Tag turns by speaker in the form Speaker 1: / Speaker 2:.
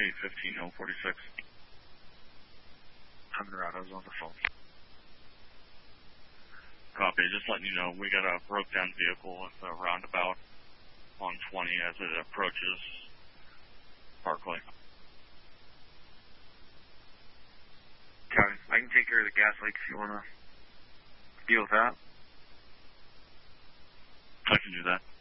Speaker 1: 815 046.
Speaker 2: Conrado's on the phone.
Speaker 1: Copy. Just letting you know, we got a broke down vehicle at the roundabout on 20 as it approaches Parkway.
Speaker 2: Okay, I can take care of the gas leak if you want to deal with that.
Speaker 1: I can do that.